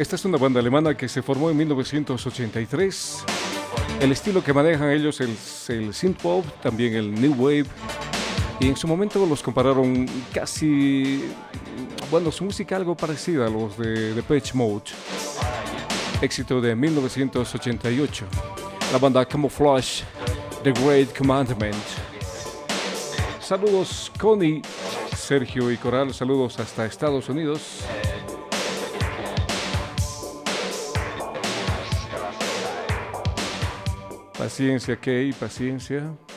Esta es una banda alemana que se formó en 1983. El estilo que manejan ellos es el synthpop, también el new wave. Y en su momento los compararon casi, bueno, su música algo parecida a los de Depeche Mode. Éxito de 1988. La banda Camouflage, The Great Commandment. Saludos Connie, Sergio y Coral, saludos hasta Estados Unidos. Paciencia, Kay, paciencia.